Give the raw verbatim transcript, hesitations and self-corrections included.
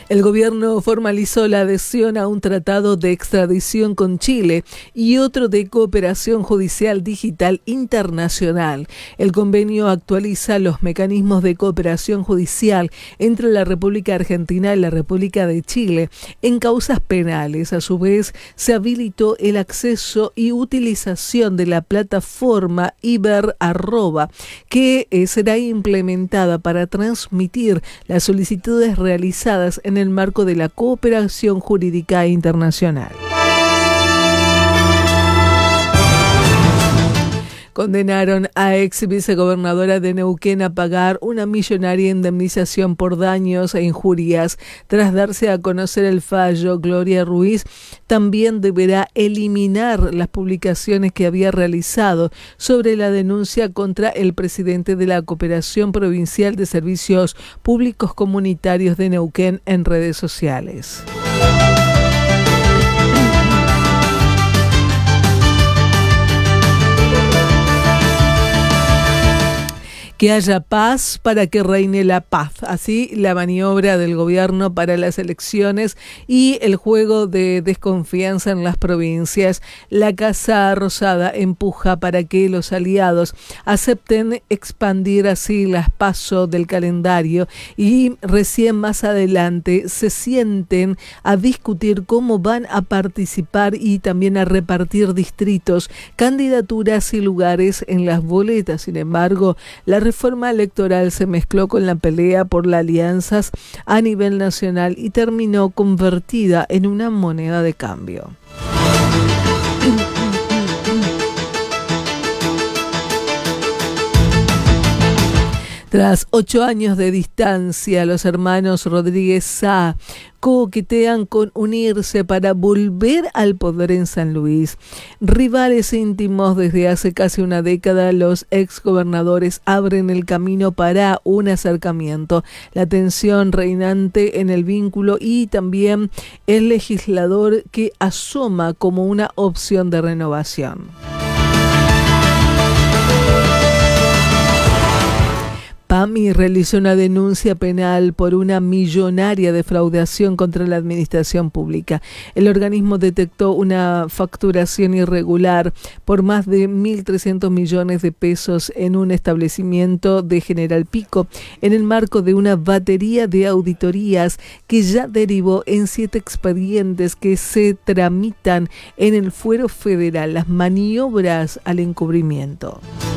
El gobierno formalizó la adhesión a un tratado de extradición con Chile y otro de cooperación judicial digital internacional. El convenio actualiza los mecanismos de cooperación judicial entre la República Argentina y la República de Chile en causas penales. A su vez, se habilitó el acceso y utilización de la plataforma Iber Arroba, que eh, será implementada para transmitir las solicitudes realizadas en el marco de la cooperación jurídica internacional. Condenaron a ex vicegobernadora de Neuquén a pagar una millonaria indemnización por daños e injurias. Tras darse a conocer el fallo, Gloria Ruiz también deberá eliminar las publicaciones que había realizado sobre la denuncia contra el presidente de la Cooperación Provincial de Servicios Públicos Comunitarios de Neuquén en redes sociales. Que haya paz para que reine la paz. Así la maniobra del gobierno para las elecciones y el juego de desconfianza en las provincias. La Casa Rosada empuja para que los aliados acepten expandir así las PASO del calendario y recién más adelante se sienten a discutir cómo van a participar y también a repartir distritos, candidaturas y lugares en las boletas. Sin embargo, la reforma electoral se mezcló con la pelea por las alianzas a nivel nacional y terminó convertida en una moneda de cambio. Tras ocho años de distancia, los hermanos Rodríguez Sá coquetean con unirse para volver al poder en San Luis. Rivales íntimos desde hace casi una década, los exgobernadores abren el camino para un acercamiento. La tensión reinante en el vínculo y también el legislador que asoma como una opción de renovación. PAMI realizó una denuncia penal por una millonaria defraudación contra la administración pública. El organismo detectó una facturación irregular por más de mil trescientos millones de pesos en un establecimiento de General Pico en el marco de una batería de auditorías que ya derivó en siete expedientes que se tramitan en el fuero federal. Las maniobras al encubrimiento.